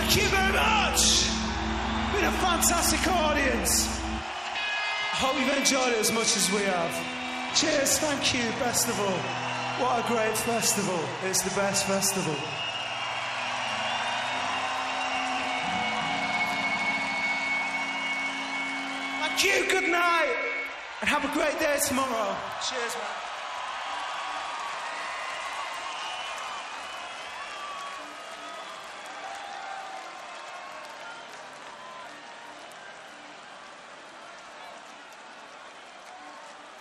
Thank you very much. Been a fantastic audience. I hope you've enjoyed it as much as we have. Cheers, thank you, best of all. What a great festival. It's the best festival. Thank you, good night, and have a great day tomorrow. Cheers, man.